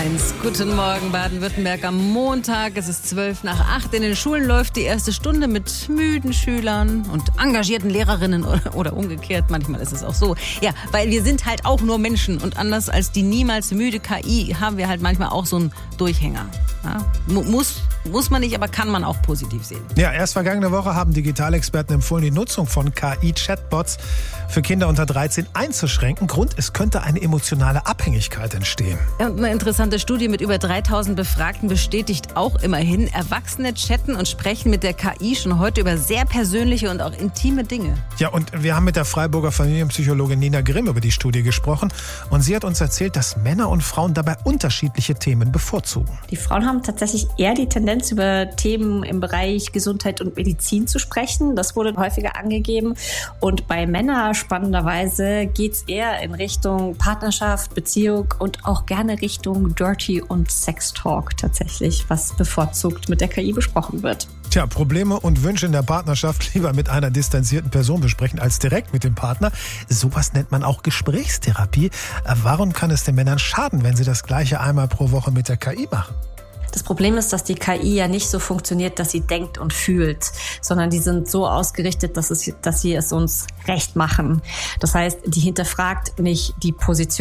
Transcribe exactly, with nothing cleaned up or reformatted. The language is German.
Guten Morgen, Baden-Württemberg am Montag. Es ist zwölf nach acht. In den Schulen läuft die erste Stunde mit müden Schülern und engagierten Lehrerinnen oder, oder umgekehrt. Manchmal ist es auch so. Ja, weil wir sind halt auch nur Menschen und anders als die niemals müde K I haben wir halt manchmal auch so einen Durchhänger. Ja, muss, muss man nicht, aber kann man auch positiv sehen. Ja, erst vergangene Woche haben Digitalexperten empfohlen, die Nutzung von K I-Chatbots für Kinder unter dreizehn einzuschränken. Grund, es könnte eine emotionale Abhängigkeit entstehen. Ja, und eine interessante Studie mit über dreitausend Befragten bestätigt auch immerhin, Erwachsene chatten und sprechen mit der K I schon heute über sehr persönliche und auch intime Dinge. Ja, und wir haben mit der Freiburger Familienpsychologin Nina Grimm über die Studie gesprochen. Und sie hat uns erzählt, dass Männer und Frauen dabei unterschiedliche Themen bevorzugen. Die Frauen haben tatsächlich eher die Tendenz, über Themen im Bereich Gesundheit und Medizin zu sprechen. Das wurde häufiger angegeben. Und bei Männern spannenderweise geht es eher in Richtung Partnerschaft, Beziehung und auch gerne Richtung Dirty und Sex Talk tatsächlich, was bevorzugt mit der K I besprochen wird. Tja, Probleme und Wünsche in der Partnerschaft lieber mit einer distanzierten Person besprechen als direkt mit dem Partner. Sowas nennt man auch Gesprächstherapie. Warum kann es den Männern schaden, wenn sie das Gleiche einmal pro Woche mit der K I machen? Das Problem ist, dass die K I ja nicht so funktioniert, dass sie denkt und fühlt, sondern die sind so ausgerichtet, dass, es, dass sie es uns recht machen. Das heißt, die hinterfragt nicht die Position